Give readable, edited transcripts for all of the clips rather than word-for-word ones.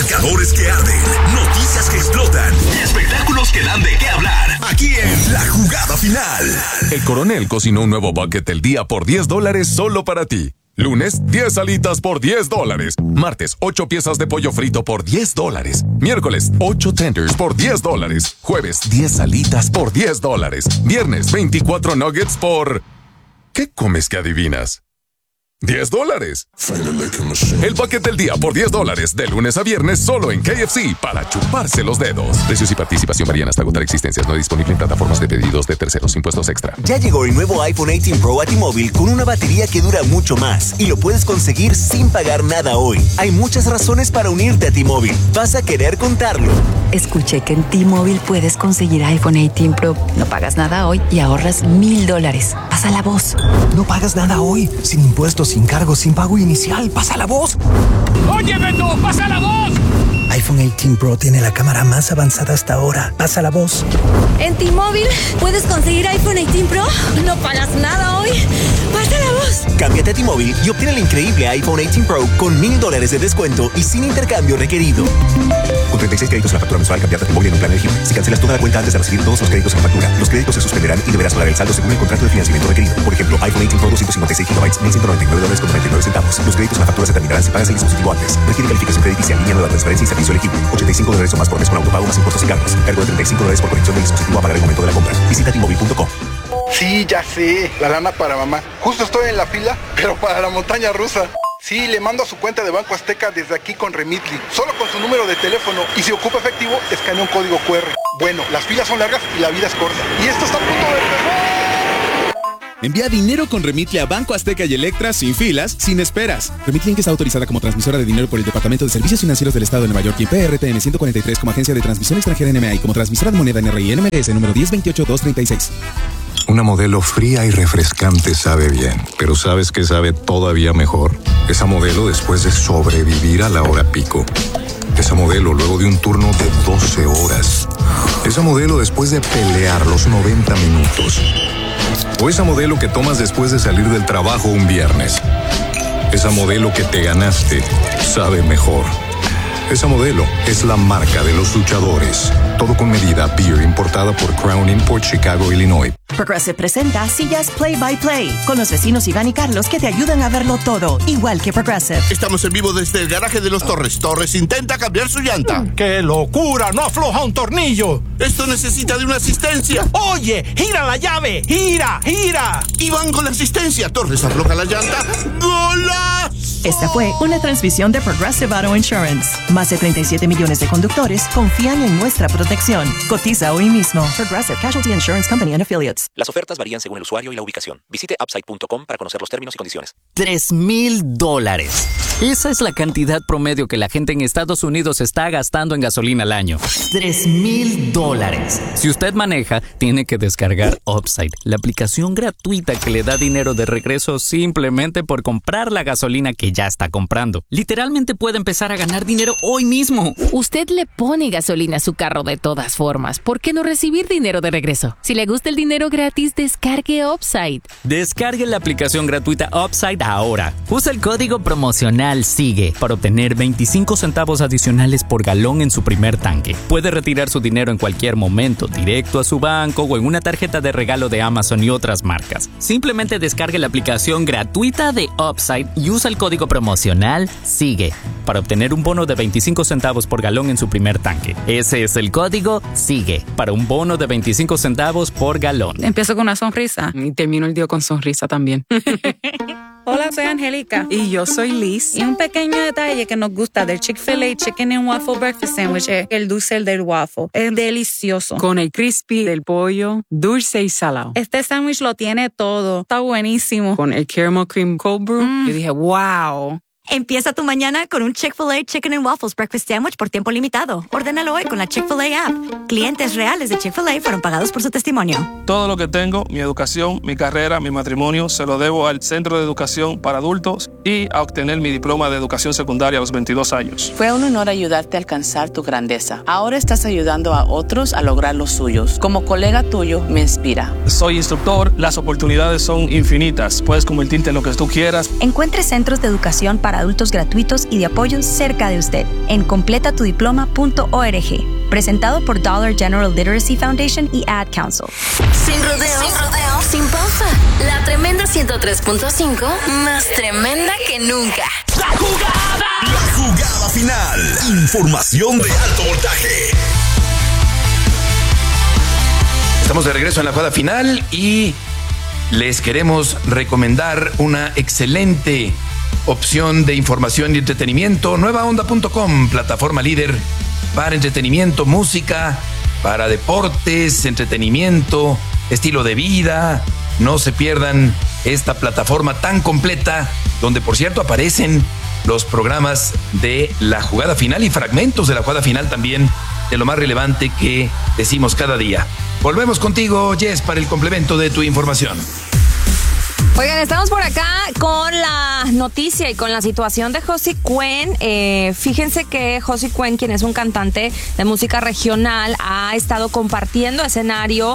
Marcadores que arden, noticias que explotan y espectáculos que dan de qué hablar. Aquí en La Jugada Final. El Coronel cocinó un nuevo bucket del día por $10 solo para ti. Lunes, 10 alitas por $10. Martes, 8 piezas de pollo frito por $10. Miércoles, 8 tenders por $10. Jueves, 10 alitas por $10. Viernes, 24 nuggets por... ¿Qué comes que adivinas? $10. El bucket del día por $10 de lunes a viernes solo en KFC para chuparse los dedos. Precios y participación varían hasta agotar existencias. No disponible en plataformas de pedidos de terceros. Impuestos extra. Ya llegó el nuevo iPhone 18 Pro a T-Mobile con una batería que dura mucho más y lo puedes conseguir sin pagar nada hoy. Hay muchas razones para unirte a T-Mobile. Vas a querer contarlo. Escuché que en T-Mobile puedes conseguir iPhone 18 Pro. No pagas nada hoy y ahorras $1,000. Pasa la voz. No pagas nada hoy, sin impuestos, sin cargos, sin pago inicial. ¡Pasa la voz! ¡Oye, Beto! ¡Pasa la voz! iPhone 18 Pro tiene la cámara más avanzada hasta ahora. ¡Pasa la voz! En T-Mobile puedes conseguir iPhone 18 Pro. No pagas nada hoy. ¡Pasa la voz! Cámbiate a T-Mobile y obtén el increíble iPhone 18 Pro con $1,000 de descuento y sin intercambio requerido. Con 36 créditos en la factura mensual, cambiate a T-Mobile en un plan elegible. Si cancelas toda la cuenta antes de recibir todos los créditos en la factura, los créditos se suspenderán y deberás pagar el saldo según el contrato de financiamiento requerido. Por ejemplo, iPhone 18 Pro 256 GB, $1,199.99. Los créditos en la factura se terminarán si pagas el dispositivo antes. Requiere calificación crediticia, línea nueva, transferencia y servicio elegible. $85 o más por mes con autopago más impuestos y cargos. Cargo de $35 por conexión del dispositivo a pagar el momento de la compra. Visita T-Mobile.com. Sí, ya sé, la lana para mamá. Justo estoy en la fila, pero para la montaña rusa. Sí, le mando a su cuenta de Banco Azteca desde aquí con Remitly, solo con su número de teléfono, y si ocupa efectivo, escanea un código QR. Bueno, las filas son largas y la vida es corta. Y esto está a punto de empezar. Envía dinero con Remitly a Banco Azteca y Electra sin filas, sin esperas. Remitly Inc. está autorizada como transmisora de dinero por el Departamento de Servicios Financieros del Estado de Nueva York y PRTN 143 como agencia de transmisión extranjera NMA y como transmisora de moneda NRI NMS número 1028-236. Una modelo fría y refrescante sabe bien, pero ¿sabes qué sabe todavía mejor? Esa modelo después de sobrevivir a la hora pico. Esa modelo luego de un turno de 12 horas. Esa modelo después de pelear los 90 minutos. O esa modelo que tomas después de salir del trabajo un viernes. Esa modelo que te ganaste sabe mejor. Esa modelo es la marca de los luchadores. Todo con medida. Beer importada por Crown Import, Chicago, Illinois. Progressive presenta sillas Play by Play con los vecinos Iván y Carlos que te ayudan a verlo todo, igual que Progressive. Estamos en vivo desde el garaje de los Torres. Torres intenta cambiar su llanta. ¡Qué locura! ¡No afloja un tornillo! Esto necesita de una asistencia. ¡Oye! ¡Gira la llave! ¡Gira! ¡Gira! Iván con la asistencia. Torres afloja la llanta. ¡Golazo! Esta fue una transmisión de Progressive Auto Insurance. Más de 37 millones de conductores confían en nuestra protección. Cotiza hoy mismo. Progressive Casualty Insurance Company and Affiliates. Las ofertas varían según el usuario y la ubicación. Visite Upside.com para conocer los términos y condiciones. $3,000. Esa es la cantidad promedio que la gente en Estados Unidos está gastando en gasolina al año. $3,000. Si usted maneja, tiene que descargar Upside, la aplicación gratuita que le da dinero de regreso simplemente por comprar la gasolina que ya está comprando. Literalmente puede empezar a ganar dinero hoy mismo. Usted le pone gasolina a su carro de todas formas. ¿Por qué no recibir dinero de regreso? Si le gusta el dinero gratis, descargue Upside. Descargue la aplicación gratuita Upside ahora. Usa el código promocional SIGUE para obtener 25 centavos adicionales por galón en su primer tanque. Puede retirar su dinero en cualquier momento, directo a su banco o en una tarjeta de regalo de Amazon y otras marcas. Simplemente descargue la aplicación gratuita de Upside y usa el código promocional SIGUE para obtener un bono de 25 centavos por galón en su primer tanque. Ese es el código SIGUE para un bono de 25 centavos por galón. Empiezo con una sonrisa y termino el día con sonrisa también. Hola, soy Angélica. Y yo soy Liz. Y un pequeño detalle que nos gusta del Chick-fil-A Chicken and Waffle Breakfast Sandwich es el dulce del waffle. Es delicioso. Con el crispy del pollo, dulce y salado. Este sándwich lo tiene todo. Está buenísimo. Con el caramel cream cold brew, yo dije, wow. Empieza tu mañana con un Chick-fil-A Chicken and Waffles Breakfast Sandwich por tiempo limitado. Ordénalo hoy con la Chick-fil-A app. Clientes reales de Chick-fil-A fueron pagados por su testimonio. Todo lo que tengo, mi educación, mi carrera, mi matrimonio, se lo debo al Centro de Educación para Adultos y a obtener mi diploma de educación secundaria a los 22 años. Fue un honor ayudarte a alcanzar tu grandeza. Ahora estás ayudando a otros a lograr los suyos. Como colega tuyo, me inspira. Soy instructor, las oportunidades son infinitas. Puedes convertirte en lo que tú quieras. Encuentre centros de educación para para adultos gratuitos y de apoyo cerca de usted en completatudiploma.org. Presentado por Dollar General Literacy Foundation y Ad Council. Sin rodeos, sin pausa. La tremenda 103.5, más tremenda que nunca. ¡La jugada! La jugada final. Información de alto voltaje. Estamos de regreso en la jugada final y les queremos recomendar una excelente opción de información y entretenimiento. Nuevaonda.com, plataforma líder para entretenimiento, música, para deportes, entretenimiento, estilo de vida. No se pierdan esta plataforma tan completa, donde por cierto aparecen los programas de la jugada final y fragmentos de la jugada final también, de lo más relevante que decimos cada día. Volvemos contigo, Jess, para el complemento de tu información. Oigan, estamos por acá con la noticia y con la situación de Josie Cuen. Fíjense que Josie Cuen, quien es un cantante de música regional, ha estado compartiendo escenario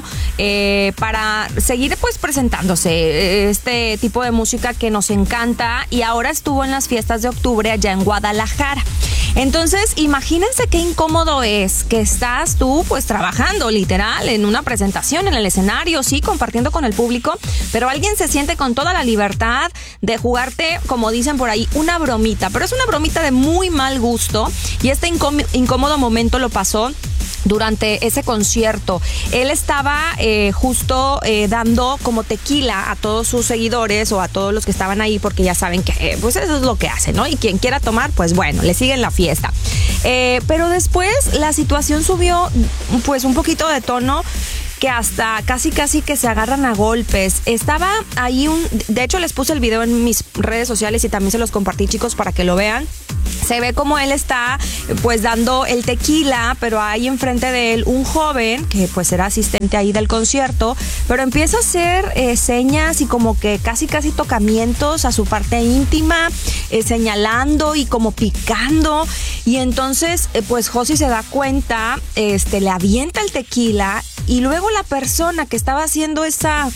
para seguir pues presentándose este tipo de música que nos encanta, y ahora estuvo en las fiestas de octubre allá en Guadalajara. Entonces, imagínense qué incómodo es que estás tú pues trabajando literal en una presentación en el escenario, sí, compartiendo con el público, pero alguien se siente con toda la libertad de jugarte, como dicen por ahí, una bromita, pero es una bromita de muy mal gusto, y este incómodo momento lo pasó durante ese concierto. Él estaba justo dando como tequila a todos sus seguidores o a todos los que estaban ahí, porque ya saben que pues eso es lo que hacen, ¿no? Y quien quiera tomar, pues bueno, le siguen la fiesta. Pero después la situación subió pues un poquito de tono, que hasta casi que se agarran a golpes. Estaba ahí de hecho les puse el video en mis redes sociales y también se los compartí, chicos, para que lo vean. Se ve como él está pues dando el tequila, pero hay enfrente de él un joven que pues era asistente ahí del concierto, pero empieza a hacer señas y como que casi tocamientos a su parte íntima, señalando y como picando, y entonces pues Josie se da cuenta, le avienta el tequila, y luego la persona que estaba haciendo esa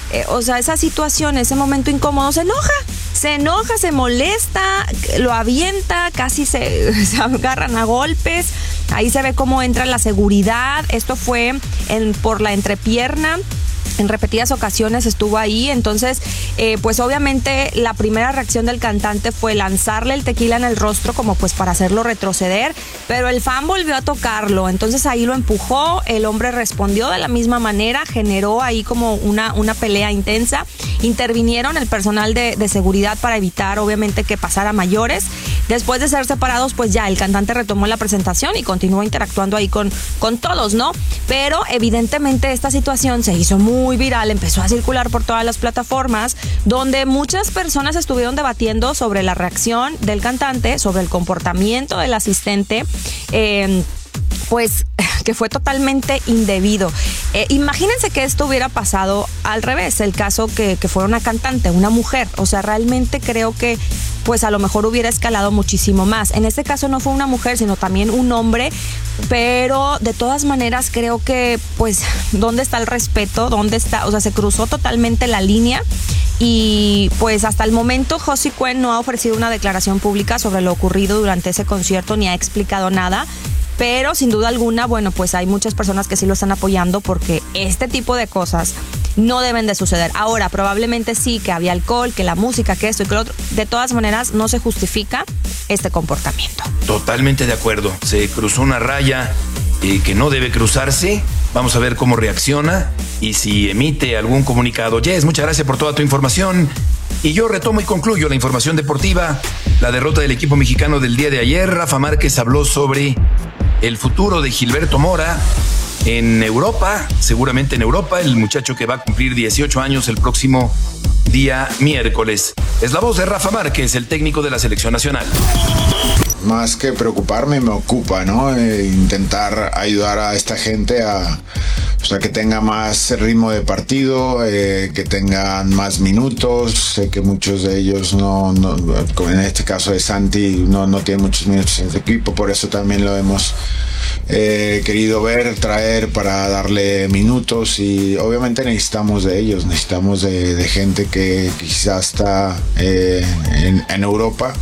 situación, ese momento incómodo, se enoja, se molesta, lo avienta, casi se agarran a golpes. Ahí se ve cómo entra la seguridad. Esto fue por la entrepierna. En repetidas ocasiones estuvo ahí. Entonces, pues obviamente la primera reacción del cantante fue lanzarle el tequila en el rostro como pues para hacerlo retroceder, pero el fan volvió a tocarlo. Entonces ahí lo empujó, el hombre respondió de la misma manera, generó ahí como una pelea intensa. Intervinieron el personal de seguridad para evitar obviamente que pasara mayores. Después de ser separados, pues ya el cantante retomó la presentación y continuó interactuando ahí con todos, ¿no? Pero evidentemente esta situación se hizo muy viral, empezó a circular por todas las plataformas, donde muchas personas estuvieron debatiendo sobre la reacción del cantante, sobre el comportamiento del asistente, pues que fue totalmente indebido. Imagínense que esto hubiera pasado al revés, el caso que fuera una cantante, una mujer. O sea, realmente creo que pues a lo mejor hubiera escalado muchísimo más. En este caso no fue una mujer, sino también un hombre, pero de todas maneras creo que pues ¿dónde está el respeto? ¿Dónde está? O sea, se cruzó totalmente la línea. Y pues hasta el momento Josie Cuen no ha ofrecido una declaración pública sobre lo ocurrido durante ese concierto, ni ha explicado nada. Pero sin duda alguna, bueno, pues hay muchas personas que sí lo están apoyando, porque este tipo de cosas no deben de suceder. Ahora, probablemente sí, que había alcohol, que la música, que esto y que lo otro. De todas maneras, no se justifica este comportamiento. Totalmente de acuerdo. Se cruzó una raya que no debe cruzarse. Vamos a ver cómo reacciona y si emite algún comunicado. Jess, muchas gracias por toda tu información. Y yo retomo y concluyo la información deportiva. La derrota del equipo mexicano del día de ayer. Rafa Márquez habló sobre el futuro de Gilberto Mora en Europa, seguramente en Europa, el muchacho que va a cumplir 18 años el próximo día miércoles. Es la voz de Rafa Márquez, el técnico de la selección nacional. Más que preocuparme, me ocupa, ¿no? Intentar ayudar a esta gente a que tenga más ritmo de partido, que tengan más minutos. Sé que muchos de ellos no en este caso de Santi, no tienen muchos minutos en este equipo, por eso también lo hemos querido traer para darle minutos, y obviamente necesitamos de ellos, necesitamos de gente que quizás está en Europa,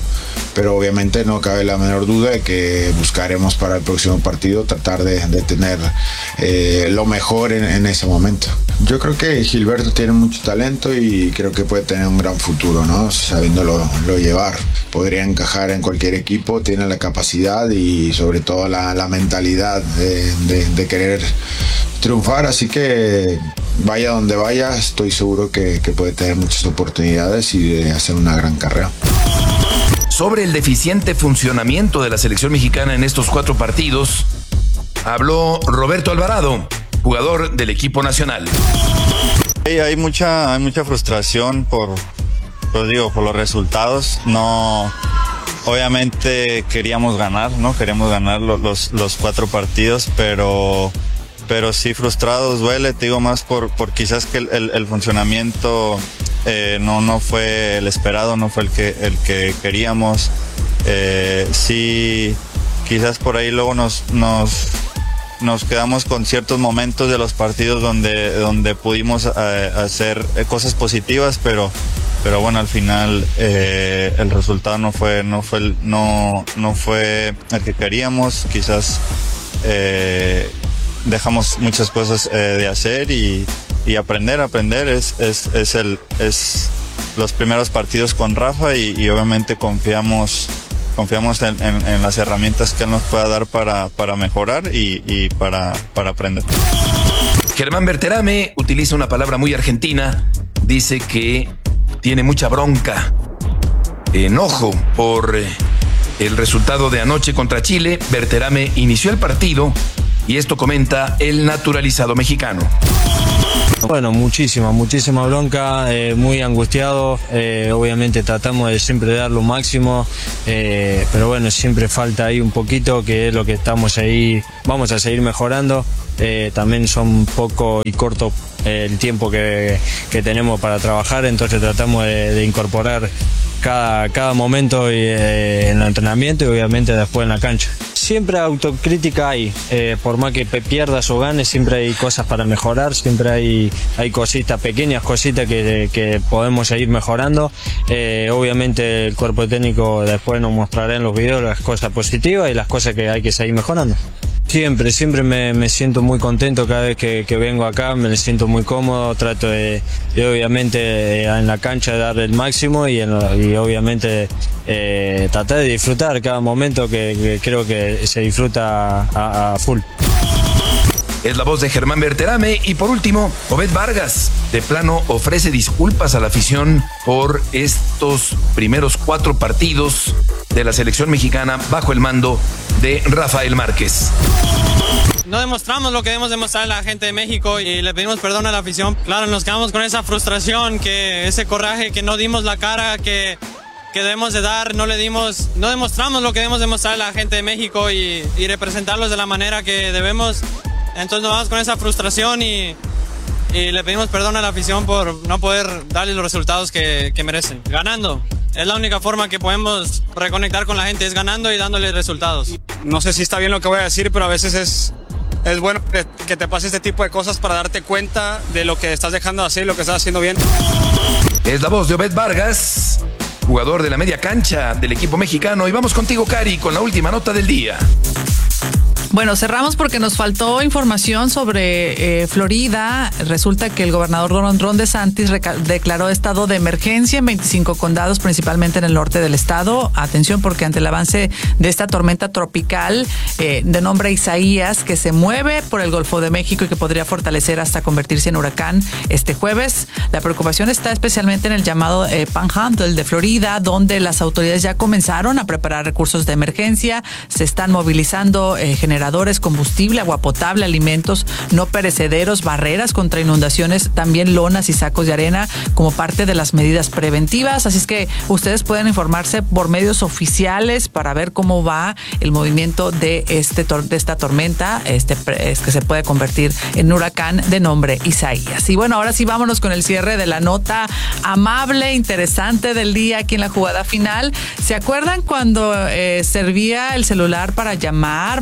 pero obviamente no cabe la menor duda de que buscaremos para el próximo partido tratar de tener lo mejor en ese momento. Yo creo que Gilberto tiene mucho talento y creo que puede tener un gran futuro, ¿no? Sabiéndolo llevar. Podría encajar en cualquier equipo, tiene la capacidad y sobre todo la mentalidad de querer triunfar, así que vaya donde vaya, estoy seguro que puede tener muchas oportunidades y de hacer una gran carrera. Sobre el deficiente funcionamiento de la selección mexicana en estos 4 partidos, habló Roberto Alvarado, jugador del equipo nacional. Hay mucha frustración por los resultados. No, obviamente queríamos ganar, ¿no? Queremos ganar los 4 partidos, pero sí frustrados, duele, te digo, más por quizás que el funcionamiento no fue el esperado, no fue el que queríamos. Sí, quizás por ahí luego nos quedamos con ciertos momentos de los partidos donde pudimos hacer cosas positivas, pero bueno, al final el resultado no fue el que queríamos. Quizás dejamos muchas cosas de hacer y aprender es los primeros partidos con Rafa y obviamente confiamos en las herramientas que él nos pueda dar para mejorar y para aprender. Germán Berterame utiliza una palabra muy argentina, dice que tiene mucha bronca, enojo por el resultado de anoche contra Chile. Berterame inició el partido y esto comenta el naturalizado mexicano. Bueno, muchísima bronca, muy angustiado, obviamente tratamos de siempre dar lo máximo, pero bueno, siempre falta ahí un poquito, que es lo que estamos ahí, vamos a seguir mejorando. También son poco y corto el tiempo que tenemos para trabajar, entonces tratamos de incorporar cada momento en el entrenamiento y obviamente después en la cancha. Siempre autocrítica hay, por más que pierdas o ganes, siempre hay cosas para mejorar, siempre hay cositas, pequeñas cositas que podemos seguir mejorando. Obviamente el cuerpo técnico después nos mostrará en los videos las cosas positivas y las cosas que hay que seguir mejorando. Siempre me siento muy contento cada vez que vengo acá, me siento muy cómodo, trato de obviamente en la cancha dar el máximo y obviamente tratar de disfrutar cada momento que creo que se disfruta a full. Es la voz de Germán Berterame. Y por último, Obed Vargas, de plano, ofrece disculpas a la afición por estos primeros 4 partidos de la selección mexicana bajo el mando de Rafael Márquez. No demostramos lo que debemos demostrar a la gente de México y le pedimos perdón a la afición. Claro, nos quedamos con esa frustración, que ese coraje, que no dimos la cara que debemos de dar, no demostramos lo que debemos demostrar a la gente de México y representarlos de la manera que debemos. Entonces nos vamos con esa frustración y le pedimos perdón a la afición por no poder darles los resultados que merecen. Ganando. Es la única forma que podemos reconectar con la gente, es ganando y dándole resultados. No sé si está bien lo que voy a decir, pero a veces es bueno que te pase este tipo de cosas para darte cuenta de lo que estás dejando de hacer y lo que estás haciendo bien. Es la voz de Obed Vargas, jugador de la media cancha del equipo mexicano. Y vamos contigo, Cari, con la última nota del día. Bueno, cerramos porque nos faltó información sobre Florida. Resulta que el gobernador Ron DeSantis declaró estado de emergencia en 25 condados, principalmente en el norte del estado. Atención, porque ante el avance de esta tormenta tropical de nombre Isaías, que se mueve por el Golfo de México y que podría fortalecer hasta convertirse en huracán este jueves, la preocupación está especialmente en el llamado Panhandle de Florida, donde las autoridades ya comenzaron a preparar recursos de emergencia, se están movilizando generadores, combustible, agua potable, alimentos no perecederos, barreras contra inundaciones, también lonas y sacos de arena como parte de las medidas preventivas. Así es que ustedes pueden informarse por medios oficiales para ver cómo va el movimiento de esta tormenta, es que se puede convertir en huracán de nombre Isaías. Y bueno, ahora sí vámonos con el cierre de la nota amable, interesante del día aquí en la jugada final. ¿Se acuerdan cuando servía el celular para llamar, mandar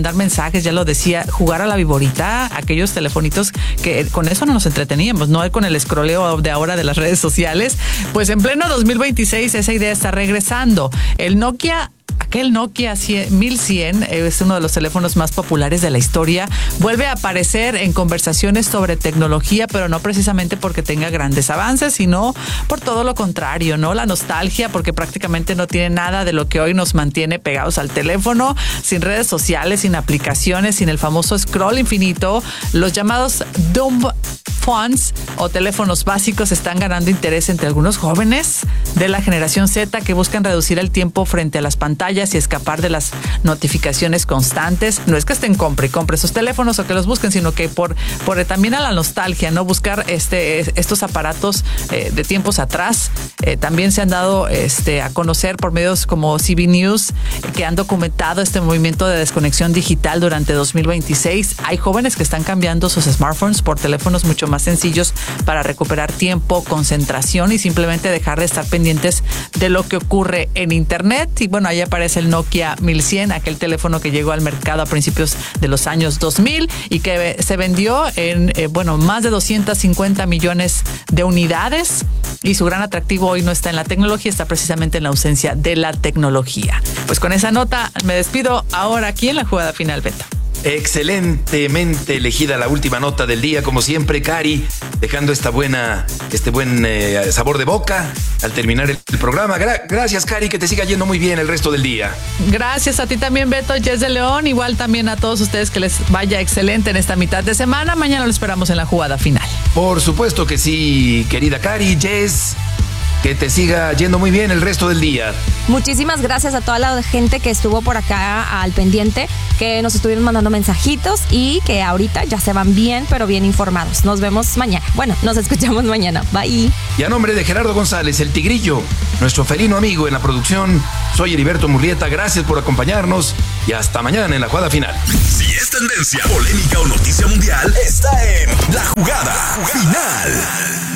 mandar mensajes, ya lo decía, jugar a la viborita, aquellos telefonitos que con eso no nos entreteníamos, no con el escroleo de ahora de las redes sociales. Pues en pleno 2026 esa idea está regresando. Aquel Nokia 1100 es uno de los teléfonos más populares de la historia. Vuelve a aparecer en conversaciones sobre tecnología, pero no precisamente porque tenga grandes avances, sino por todo lo contrario, ¿no? La nostalgia, porque prácticamente no tiene nada de lo que hoy nos mantiene pegados al teléfono, sin redes sociales, sin aplicaciones, sin el famoso scroll infinito. Los llamados dumb phones o teléfonos básicos están ganando interés entre algunos jóvenes de la generación Z que buscan reducir el tiempo frente a las pantallas y escapar de las notificaciones constantes. No es que estén compre esos teléfonos o que los busquen, sino que por también a la nostalgia, ¿no? Buscar estos aparatos de tiempos atrás. También se han dado a conocer por medios como CB News que han documentado este movimiento de desconexión digital durante 2026. Hay jóvenes que están cambiando sus smartphones por teléfonos mucho más sencillos para recuperar tiempo, concentración y simplemente dejar de estar pendientes de lo que ocurre en internet. Y bueno, ahí aparece el Nokia 1100, aquel teléfono que llegó al mercado a principios de los años 2000 y que se vendió en más de 250 millones de unidades. Y su gran atractivo hoy no está en la tecnología, está precisamente en la ausencia de la tecnología. Pues con esa nota me despido ahora aquí en la jugada final, Beto. Excelentemente elegida la última nota del día, como siempre, Cari, dejando este buen sabor de boca al terminar el programa. Gracias, Cari, que te siga yendo muy bien el resto del día. Gracias a ti también, Beto, Jess de León, igual también a todos ustedes que les vaya excelente en esta mitad de semana. Mañana lo esperamos en la jugada final. Por supuesto que sí, querida Cari, Jess. Que te siga yendo muy bien el resto del día. Muchísimas gracias a toda la gente que estuvo por acá al pendiente, que nos estuvieron mandando mensajitos y que ahorita ya se van bien, pero bien informados. Nos vemos mañana. Bueno, nos escuchamos mañana. Bye. Y a nombre de Gerardo González, el Tigrillo, nuestro felino amigo en la producción, soy Heriberto Murrieta. Gracias por acompañarnos y hasta mañana en la jugada final. Si es tendencia, polémica o noticia mundial, está en